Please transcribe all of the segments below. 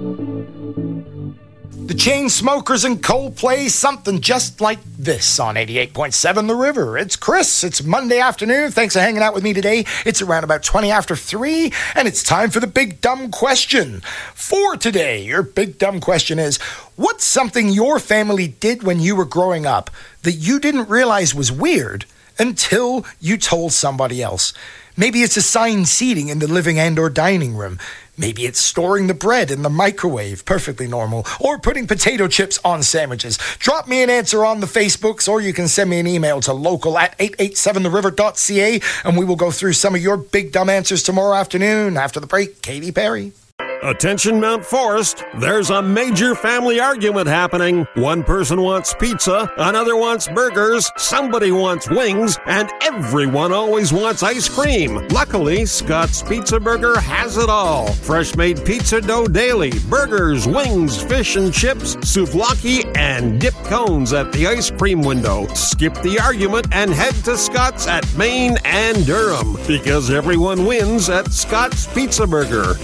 The Chainsmokers and Coldplay, something just like this on 88.7 The River. It's Chris. It's Monday afternoon. Thanks for hanging out with me today. It's around about 20 after 3, and it's time for the Big Dumb Question. For today, your Big Dumb Question is, what's something your family did when you were growing up that you didn't realize was weird until you told somebody else? Maybe it's assigned seating in the living and or dining room. Maybe it's storing the bread in the microwave, perfectly normal, or putting potato chips on sandwiches. Drop me an answer on the Facebooks, or you can send me an email to local@887theriver.ca, and we will go through some of your big dumb answers tomorrow afternoon. After the break, Katy Perry. Attention Mount Forest, there's a major family argument happening. One person wants pizza, another wants burgers, somebody wants wings, and everyone always wants ice cream. Luckily, Scott's Pizza Burger has it all. Fresh-made pizza dough daily, burgers, wings, fish and chips, souvlaki, and dip cones at the ice cream window. Skip the argument and head to Scott's at Maine and Durham, because everyone wins at Scott's Pizza Burger.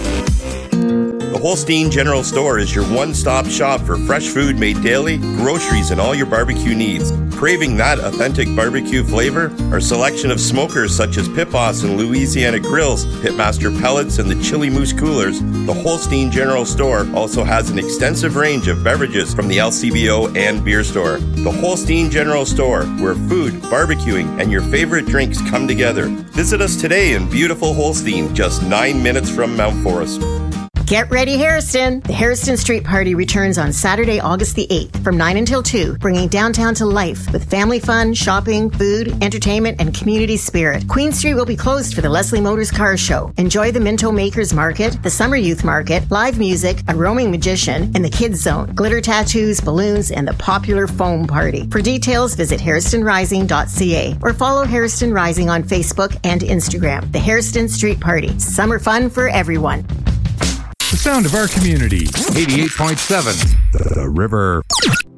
The Holstein General Store is your one-stop shop for fresh food made daily, groceries, and all your barbecue needs. Craving that authentic barbecue flavor? Our selection of smokers such as Pit Boss and Louisiana Grills, Pitmaster Pellets, and the Chili Moose Coolers, the Holstein General Store also has an extensive range of beverages from the LCBO and beer store. The Holstein General Store, where food, barbecuing, and your favorite drinks come together. Visit us today in beautiful Holstein, just 9 minutes from Mount Forest. Get ready, Hairston! The Hairston Street Party returns on Saturday, August the 8th from 9 until 2, bringing downtown to life with family fun, shopping, food, entertainment, and community spirit. Queen Street will be closed for the Leslie Motors Car Show. Enjoy the Minto Makers Market, the Summer Youth Market, live music, a roaming magician, and the Kids Zone, glitter tattoos, balloons, and the popular foam party. For details, visit hairstonrising.ca or follow Hairston Rising on Facebook and Instagram. The Hairston Street Party. Summer fun for everyone. The sound of our community. 88.7 The River.